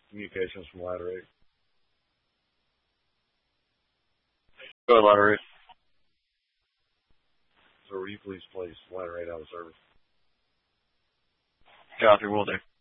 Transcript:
communications from Ladder 8. Go ahead, Ladder 8. So will you please place Ladder 8 out of service? Copy, will do.